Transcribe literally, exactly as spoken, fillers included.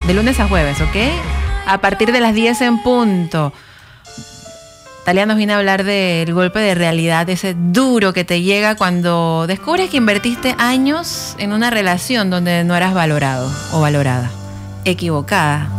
de lunes a jueves, ¿ok? A partir de las diez en punto. Talia nos viene a hablar del golpe de realidad, ese duro que te llega cuando descubres que invertiste años en una relación donde no eras valorado o valorada. Equivocada.